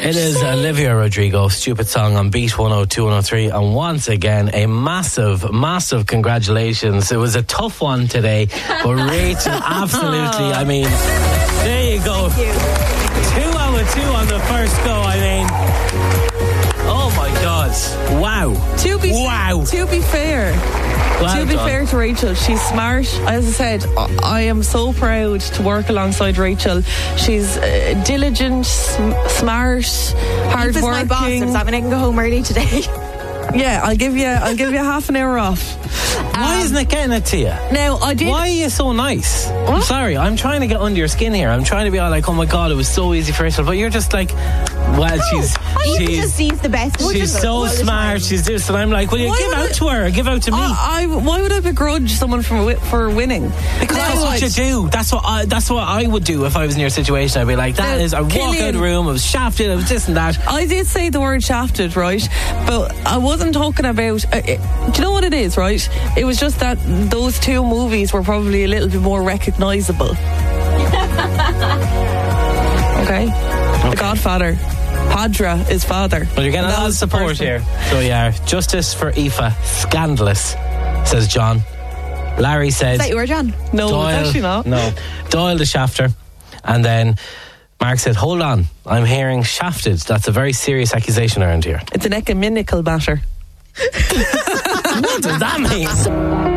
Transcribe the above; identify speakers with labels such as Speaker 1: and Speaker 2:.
Speaker 1: It is Olivia Rodrigo, Stupid Song on Beat 102, 103. And once again, a massive, massive congratulations. It was a tough one today, but Rachel, absolutely, I mean, there you go. Thank you. 2 out of 2 on the first go, I mean. Oh my God. Wow.
Speaker 2: To be fair.
Speaker 1: Well
Speaker 2: to be
Speaker 1: done.
Speaker 2: fair to Rachel, she's smart. As I said, I am so proud to work alongside Rachel. She's diligent, smart, hard working.
Speaker 3: My boss, does that mean I can go home early today?
Speaker 2: Yeah, I'll give you half an hour off.
Speaker 1: Why isn't it getting it to you?
Speaker 2: Now, I did.
Speaker 1: Why are you so nice? I'm sorry, I'm trying to get under your skin here. I'm trying to be all like, oh my God, it was so easy for Rachel. But you're just like, well, she's
Speaker 3: just sees the best.
Speaker 1: She's so smart. She's this, and I'm like, will you give out to her? Give out to me.
Speaker 2: Why would I begrudge someone for winning?
Speaker 1: Because that's what you do. That's what I would do if I was in your situation. I'd be like, I walk out of the room, I was shafted, I was this and that.
Speaker 2: I did say the word shafted, right? But I wasn't talking about... do you know what it is, right? It was just that those two movies were probably a little bit more recognisable. Okay? The Godfather. Padra is father.
Speaker 1: Well, you're getting a lot of support here. So yeah, justice for Aoife. Scandalous, says John. Larry said...
Speaker 3: Is that you or John?
Speaker 2: No,
Speaker 1: Doyle,
Speaker 2: it's actually not.
Speaker 1: No. Doyle the shafter. And then Mark said, hold on, I'm hearing shafted. That's a very serious accusation around here.
Speaker 2: It's an ecumenical matter.
Speaker 1: What does that mean?